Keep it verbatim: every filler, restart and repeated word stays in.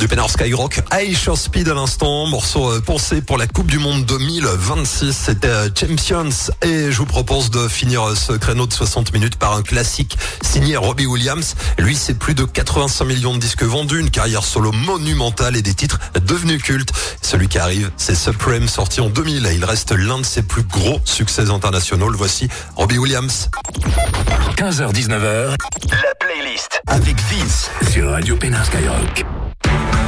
du Penner Skyrock. Aisha Speed à l'instant, morceau euh, pensé pour la Coupe du Monde deux mille vingt-six. C'était euh, Champions. Et je vous propose de finir euh, ce créneau de soixante minutes par un classique signé Robbie Williams. Lui, c'est plus de quatre-vingt-cinq millions de disques vendus, une carrière solo monumentale et des titres devenus cultes. Celui qui arrive, c'est Supreme, sorti en deux mille. Il reste l'un de ses plus gros succès internationaux. Le voici, Robbie Williams. quinze heures dix-neuf heures, la playlist avec Vince sur Radio Penner Skyrock.